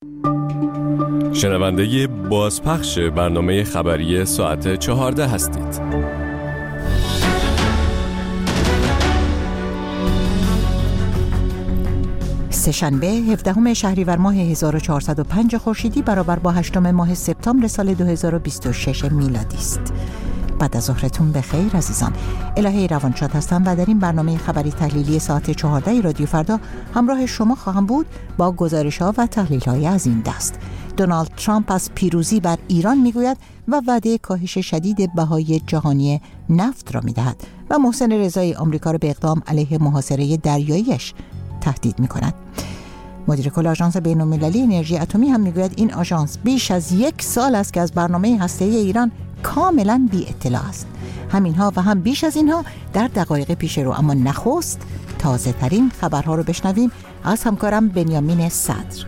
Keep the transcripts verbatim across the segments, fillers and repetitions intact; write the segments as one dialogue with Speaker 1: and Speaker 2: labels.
Speaker 1: شنونده بازپخش برنامه خبری ساعت چهارده هستید.
Speaker 2: سه‌شنبه هفدهم شهریور ماه هزار و چهارصد و پنج خورشیدی برابر با هشتم ماه سپتامبر سال دو هزار و بیست و شش میلادی است. بعد از ظهرتون بخیر عزیزان. الهه روانشاد هستم و در این برنامه خبری تحلیلی ساعت چهارده رادیو فردا همراه شما خواهم بود با گزارش‌ها و تحلیل‌های از این دست. دونالد ترامپ از پیروزی بر ایران میگوید و وعده کاهش شدید بهای جهانی نفت را میدهد و محسن رضایی آمریکا را به اقدام علیه محاصره دریاییش تهدید می‌کند. مدیر کل آژانس بین‌المللی انرژی اتمی هم میگوید این آژانس بیش از یک سال است که از برنامه هسته‌ای ایران کاملا بی اطلاع است. همینها و هم بیش از اینها در دقایق پیش رو، اما نخست تازه ترین خبرها رو بشنویم از همکارم بنیامین صدر.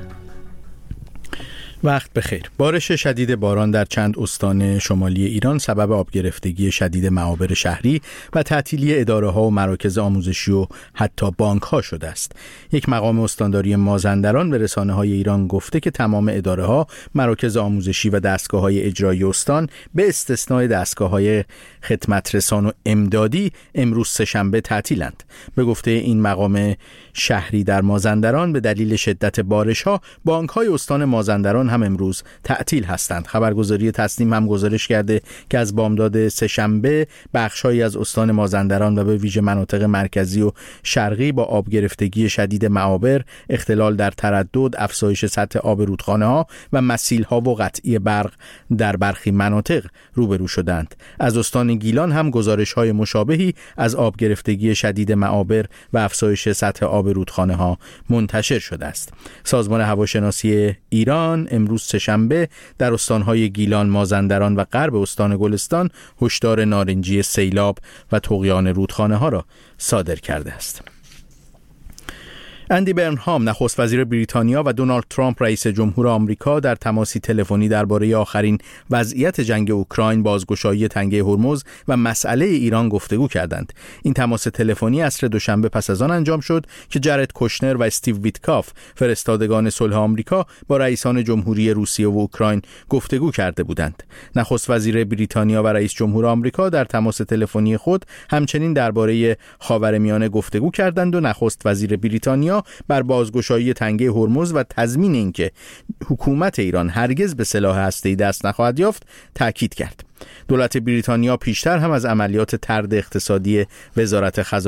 Speaker 3: وقت بخیر. بارش شدید باران در چند استان شمالی ایران سبب آب گرفتگی شدید معابر شهری و تعطیلی اداره‌ها و مراکز آموزشی و حتی بانک‌ها شده است. یک مقام استانداری مازندران به رسانه‌های ایران گفته که تمام اداره‌ها، مراکز آموزشی و دستگاه‌های اجرایی استان به استثنای دستگاه‌های خدمت رسان و امدادی امروز سه‌شنبه تعطیلند. به گفته این مقام شهری در مازندران به دلیل شدت بارش‌ها بانک‌های استان مازندران هم امروز تعطیل هستند. خبرگزاری تسنیم هم گزارش کرده که از بامداد سه‌شنبه بخش‌هایی از استان مازندران و به ویژه مناطق مرکزی و شرقی با آب گرفتگی شدید معابر، اختلال در تردد، افزایش سطح آب رودخانه‌ها و مسیل‌ها و قطعی برق در برخی مناطق روبرو شدند. از استان گیلان هم گزارش‌های مشابهی از آب گرفتگی شدید معابر و افزایش سطح آب رودخانه‌ها منتشر شده است. سازمان هواشناسی ایران امروز سه‌شنبه در استان‌های گیلان، مازندران و غرب استان گلستان هشدار نارنجی سیلاب و طغیان رودخانه‌ها را صادر کرده است. اندی برنهام نخست وزیر بریتانیا و دونالد ترامپ رئیس جمهور آمریکا در تماسی تلفنی درباره آخرین وضعیت جنگ اوکراین، بازگشایی تنگه هرمز و مسئله ایران گفتگو کردند. این تماس تلفنی عصر دوشنبه پس از آن انجام شد که جرد کوشنر و استیو ویتکاف، فرستادگان صلح آمریکا، با رئیسان جمهوری روسیه و اوکراین گفتگو کرده بودند. نخست وزیر بریتانیا و رئیس جمهور آمریکا در تماس تلفنی خود همچنین درباره خاورمیانه گفتگو کردند و نخست وزیر بریتانیا بر بازگشایی تنگه هرمز و تضمین اینکه حکومت ایران هرگز به سلاح هسته‌ای دست نخواهد یافت تاکید کرد. دولت بریتانیا پیشتر هم از عملیات طرد اقتصادی وزارت خزانه